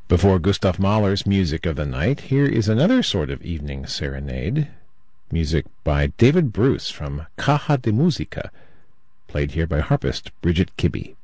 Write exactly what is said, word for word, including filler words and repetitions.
Before Gustav Mahler's Music of the Night, here is another sort of evening serenade. Music by David Bruce from Caja de Musica, played here by harpist Bridget Kibbe.